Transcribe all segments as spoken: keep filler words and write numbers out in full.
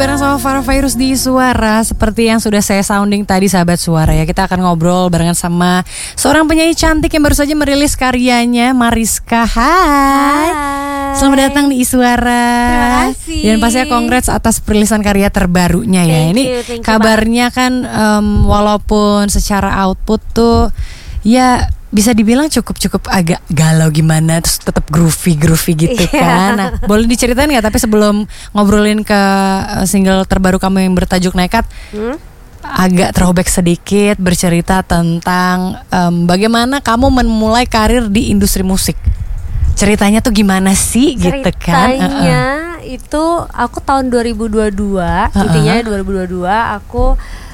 bareng sama Farah Fairuz di Suara. Seperti yang sudah saya sounding tadi sahabat Suara ya, kita akan ngobrol barengan sama seorang penyanyi cantik yang baru saja merilis karyanya, Mariska. Hai, Hai. Selamat datang di Suara. Terima kasih. Dan pastinya congrats atas perilisan karya terbarunya ya. Thank Ini you, thank you, kabarnya kan um, walaupun secara output tuh ya bisa dibilang cukup-cukup agak galau gimana, terus tetap groovy-groovy gitu kan. Nah, boleh diceritain nggak? Tapi sebelum ngobrolin ke single terbaru kamu yang bertajuk Nekat, hmm? agak throwback sedikit, bercerita tentang um, bagaimana kamu memulai karir di industri musik. Ceritanya tuh gimana sih, Ceritanya, gitu kan? Ceritanya uh-uh. itu aku tahun dua ribu dua puluh dua, uh-uh. intinya dua ribu dua puluh dua aku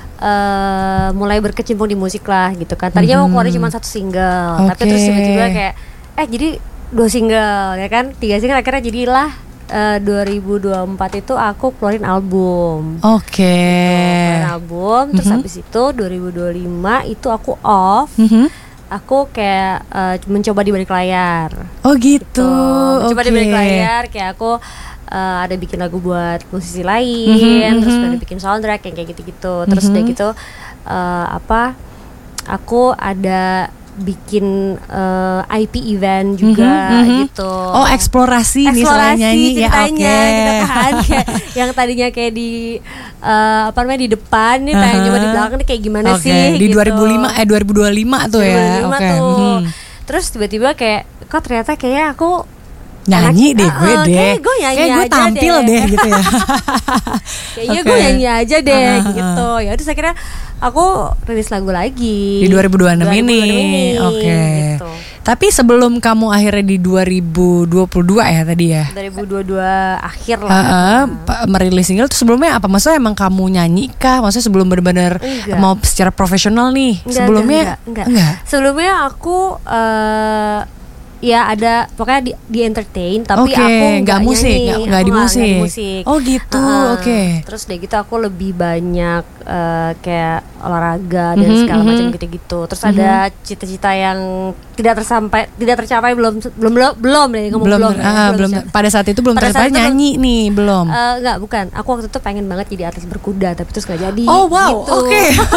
Uh, mulai berkecimpung di musik lah gitu kan. Tadinya mm-hmm. mau keluarin cuma satu single, okay. tapi terus tiba-tiba kayak eh jadi dua single ya kan, tiga single, akhirnya jadilah uh, dua ribu dua puluh empat itu aku keluarin album. Oke. Okay. Gitu, keluarin album, terus mm-hmm. habis itu dua ribu dua puluh lima itu aku off. Mm-hmm. Aku kayak uh, mencoba di balik layar. Oh gitu. gitu. Mencoba okay. di balik layar, kayak aku Uh, ada bikin lagu buat musisi lain, mm-hmm, terus ada bikin soundtrack yang kayak gitu-gitu. Terus mm-hmm. udah gitu uh, apa? Aku ada bikin uh, I P event juga mm-hmm. gitu. Oh, eksplorasi, eksplorasi nih nyanyi ceritanya ya, okay. gitu kan. Kayak yang tadinya kayak di uh, apa namanya di depan nih, tanya uh-huh. coba di belakang nih kayak gimana okay. sih? Di gitu. dua ribu lima eh dua ribu dua puluh lima tuh ya. dua ribu dua puluh lima okay. tuh. Hmm. Terus tiba-tiba kayak kok ternyata kayaknya aku nyanyi deh gue uh, deh, kayak gue nyanyi kayak gue aja tampil deh, deh gitu ya. Kayaknya okay. gue nyanyi aja deh uh, uh, gitu. Ya terus akhirnya aku rilis lagu lagi di dua ribu dua puluh enam ini, ini oke. Okay. Gitu. Tapi sebelum kamu akhirnya di dua ribu dua puluh dua ya tadi ya, dua ribu dua puluh dua akhir lah. Uh, uh, merilis single tuh sebelumnya apa? Maksudnya emang kamu nyanyi kah? Maksudnya sebelum benar-benar mau secara profesional nih? Enggak, sebelumnya enggak, enggak, enggak. enggak. Sebelumnya aku uh, ya ada pokoknya di, di entertain tapi okay, aku nggak musik, nggak di musik. musik. Oh gitu, uh, oke. Okay. Terus deh gitu aku lebih banyak uh, kayak olahraga dan mm-hmm, segala mm-hmm. macam gitu-gitu. Terus mm-hmm. ada cita-cita yang tidak tersampai, tidak tercapai belum belum belum belum deh ngomong belum. belum, Ter, ah, belum ter, pada saat itu belum tercapai nyanyi nih belum. Uh, nggak bukan. Aku waktu itu pengen banget jadi artis berkuda tapi terus nggak jadi. Oh wow, gitu. oke.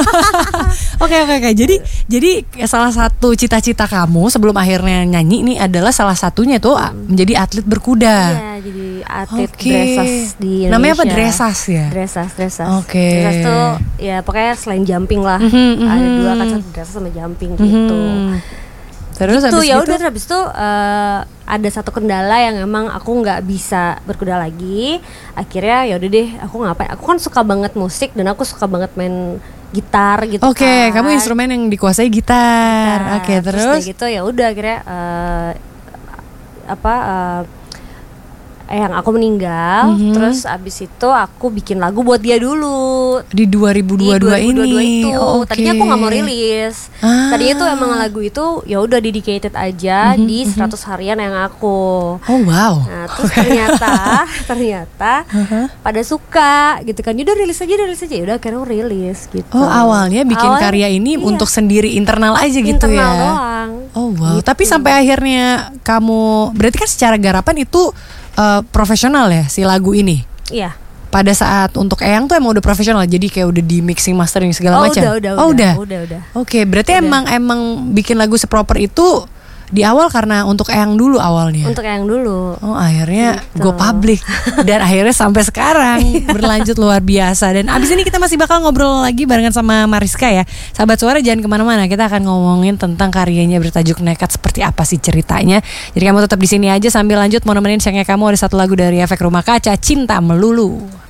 Oke oke oke. Jadi jadi salah satu cita-cita kamu sebelum akhirnya nyanyi ini adalah salah satunya tuh hmm. menjadi atlet berkuda. Iya, jadi atlet okay. dressage di Indonesia. Namanya apa, dressage ya? Dressage, dressage. Oke. Okay. Dressage tuh ya pokoknya selain jumping lah. Mm-hmm, ada dua kan, satu dressage sama jumping mm-hmm. gitu. Terus gitu, habis ya gitu? udah habis itu uh, ada satu kendala yang emang aku nggak bisa berkuda lagi. Akhirnya ya udah deh, aku ngapain? Aku kan suka banget musik dan aku suka banget main gitar gitu. Oke, okay, kan. kamu instrumen yang dikuasai gitar. gitar. Oke, okay, terus, terus gitu ya udah akhirnya uh, apa uh, yang aku meninggal, mm-hmm. terus abis itu aku bikin lagu buat dia dulu di dua ribu dua puluh dua di dua ribu dua puluh dua ini. Itu. Oh, okay. Tadinya aku nggak mau rilis. Ah. Tadinya tuh emang lagu itu ya udah dedicated aja mm-hmm. di seratus harian yang aku. Oh wow. Nah terus ternyata ternyata uh-huh. pada suka gitu kan. Udah rilis aja, udah rilis aja. Udah akhirnya aku rilis gitu. Oh awalnya bikin Awal, karya ini iya. untuk sendiri internal aja gitu internal ya. Doang. Oh wow. Gitu. Tapi sampai akhirnya kamu berarti kan secara garapan itu Uh, profesional ya si lagu ini. Iya. Pada saat untuk Eyang tuh emang udah profesional, jadi kayak udah di mixing mastering segala oh, macam. Udah, udah, oh udah. udah. Udah, udah. Oke, okay, berarti udah. emang emang bikin lagu seproper itu di awal karena untuk Eyang dulu awalnya. Untuk Eyang dulu. Oh akhirnya gitu. go public dan akhirnya sampai sekarang berlanjut luar biasa. Dan abis ini kita masih bakal ngobrol lagi barengan sama Mariska ya. Sahabat Suara jangan kemana-mana, kita akan ngomongin tentang karyanya bertajuk Nekat, seperti apa sih ceritanya. Jadi kamu tetap di sini aja sambil lanjut mau nemenin siangnya kamu ada satu lagu dari Efek Rumah Kaca, Cinta Melulu.